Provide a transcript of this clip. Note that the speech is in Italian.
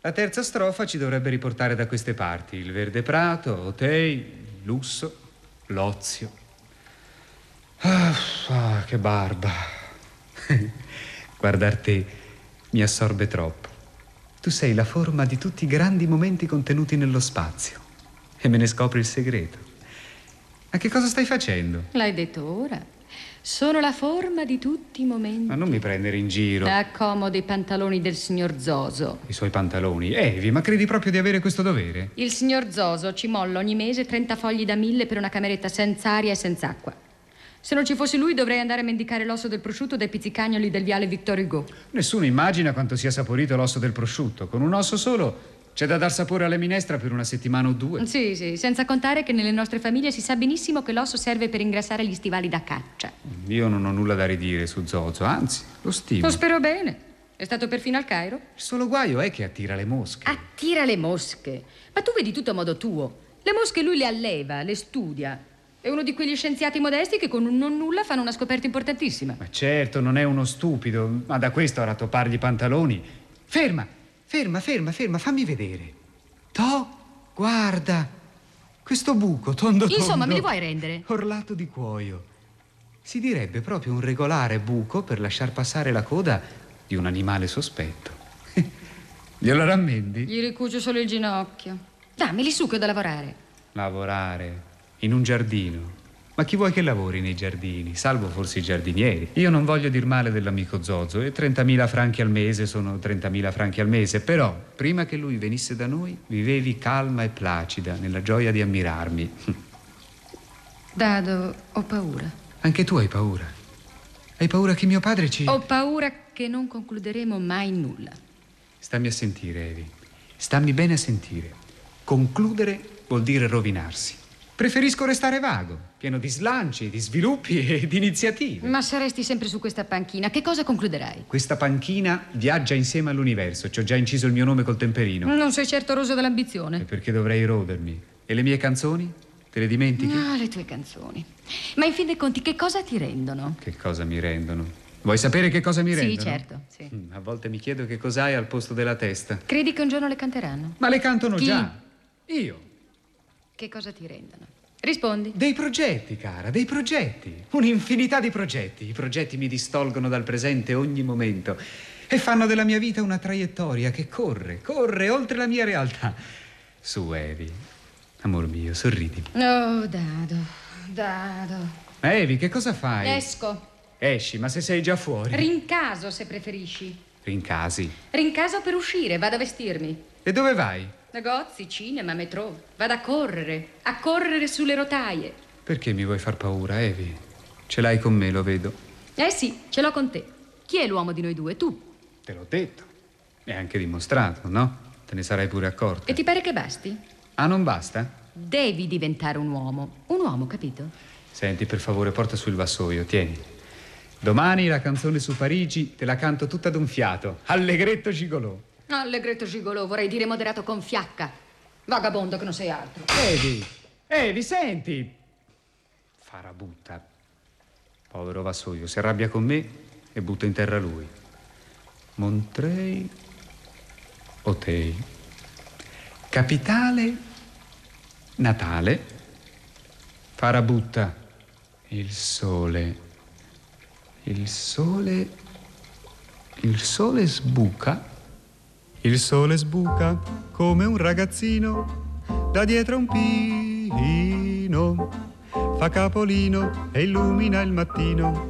La terza strofa ci dovrebbe riportare da queste parti: il verde prato, Otei, lusso, l'ozio. Che barba. Guardar te mi assorbe troppo. Tu sei la forma di tutti i grandi momenti contenuti nello spazio e me ne scopri il segreto. Ma che cosa stai facendo? L'hai detto ora. Sono la forma di tutti i momenti. Ma non mi prendere in giro. Accomoda i pantaloni del signor Zoso. I suoi pantaloni? Evi, ma credi proprio di avere questo dovere? Il signor Zoso ci molla ogni mese 30 fogli da 1000 per una cameretta senza aria e senza acqua. Se non ci fosse lui dovrei andare a mendicare l'osso del prosciutto dai pizzicagnoli del viale Victor Hugo. Nessuno immagina quanto sia saporito l'osso del prosciutto. Con un osso solo c'è da dar sapore alle minestre per una settimana o due. Sì, senza contare che nelle nostre famiglie si sa benissimo che l'osso serve per ingrassare gli stivali da caccia. Io non ho nulla da ridire su Zozo, anzi, lo stimo. Lo spero bene. È stato perfino al Cairo? Il solo guaio è che attira le mosche. Attira le mosche? Ma tu vedi tutto a modo tuo. Le mosche lui le alleva, le studia. È uno di quegli scienziati modesti che con un non nulla fanno una scoperta importantissima. Ma certo, non è uno stupido, ma da questo a rattopargli i pantaloni. Ferma, fammi vedere. Guarda, questo buco tondo. Insomma, me li vuoi rendere? Orlato di cuoio. Si direbbe proprio un regolare buco per lasciar passare la coda di un animale sospetto. Glielo rammendi? Gli ricucio solo il ginocchio. Dammeli su che ho da lavorare. Lavorare? In un giardino? Ma chi vuoi che lavori nei giardini? Salvo forse i giardinieri. Io non voglio dir male dell'amico Zozo e 30.000 franchi al mese sono 30.000 franchi al mese, però prima che lui venisse da noi vivevi calma e placida nella gioia di ammirarmi. Dado, ho paura. Anche tu hai paura? Hai paura che mio padre ci... Ho paura che non concluderemo mai nulla. Stammi a sentire, Evi. Stammi bene a sentire. Concludere vuol dire rovinarsi. Preferisco restare vago, pieno di slanci, di sviluppi e di iniziative. Ma se resti sempre su questa panchina, che cosa concluderai? Questa panchina viaggia insieme all'universo. Ci ho già inciso il mio nome col temperino. Non sei certo roso dell'ambizione. E perché dovrei rodermi? E le mie canzoni? Te le dimentichi? No, le tue canzoni. Ma in fin dei conti, che cosa ti rendono? Che cosa mi rendono? Vuoi sapere che cosa mi rendono? Sì, certo, sì. A volte mi chiedo che cos'hai al posto della testa. Credi che un giorno le canteranno? Ma le cantano Chi? già. Io. Che cosa ti rendono? Rispondi. Dei progetti, cara, dei progetti. Un'infinità di progetti. I progetti mi distolgono dal presente ogni momento e fanno della mia vita una traiettoria che corre oltre la mia realtà. Su, Evi, amor mio, sorridimi. Oh, Dado. Ma Evi, che cosa fai? Esco. Esci, ma se sei già fuori? Rincaso, se preferisci. Rincasi. Rincaso per uscire, vado a vestirmi. E dove vai? Negozi, cinema, metro. Vado a correre sulle rotaie. Perché mi vuoi far paura, Evi? Ce l'hai con me, lo vedo. Sì, ce l'ho con te. Chi è l'uomo di noi due? Tu. Te l'ho detto. E anche dimostrato, no? Te ne sarai pure accorta. E ti pare che basti? Ah, non basta? Devi diventare un uomo, capito? Senti, per favore, porta su il vassoio, tieni. Domani la canzone su Parigi te la canto tutta d'un fiato. Allegretto gigolò. Allegretto gigolò, vorrei dire moderato con fiacca. Vagabondo che non sei altro. Evi, senti. Farabutta. Povero vassoio, si arrabbia con me e butta in terra lui. Montreuil, Otei. Capitale, Natale. Farabutta. Il sole sbuca. Il sole sbuca come un ragazzino da dietro un pino. Fa capolino e illumina il mattino.